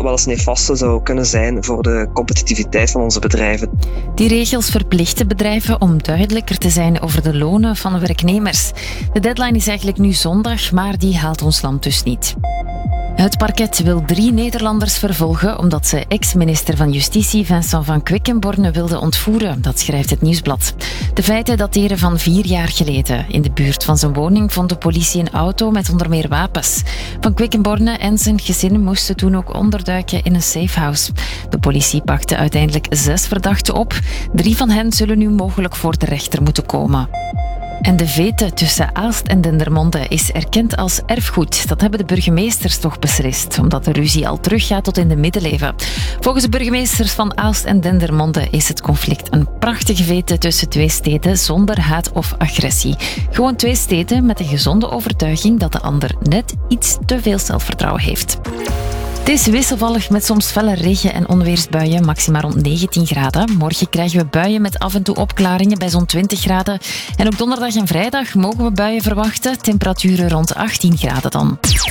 wel eens nefast zou kunnen zijn voor de competitiviteit van onze bedrijven. Die regels verplichten bedrijven om duidelijker te zijn over de lonen van werknemers. De deadline is eigenlijk nu zondag, maar die haalt ons land dus niet. Het parket wil 3 Nederlanders vervolgen omdat ze ex-minister van Justitie Vincent van Quickenborne wilde ontvoeren. Dat schrijft het Nieuwsblad. De feiten dateren van 4 jaar geleden. In de buurt van zijn woning vond de politie een auto met onder meer wapens. Van Quickenborne en zijn gezin moesten toen ook onderduiken in een safehouse. De politie pakte uiteindelijk 6 verdachten op. 3 van hen zullen nu mogelijk voor de rechter moeten komen. En de vete tussen Aalst en Dendermonde is erkend als erfgoed. Dat hebben de burgemeesters toch beslist, omdat de ruzie al teruggaat tot in de middeleeuwen. Volgens de burgemeesters van Aalst en Dendermonde is het conflict een prachtige vete tussen 2 steden zonder haat of agressie. Gewoon 2 steden met een gezonde overtuiging dat de ander net iets te veel zelfvertrouwen heeft. Het is wisselvallig met soms felle regen- en onweersbuien, maximaal rond 19 graden. Morgen krijgen we buien met af en toe opklaringen bij zo'n 20 graden. En ook donderdag en vrijdag mogen we buien verwachten, temperaturen rond 18 graden dan.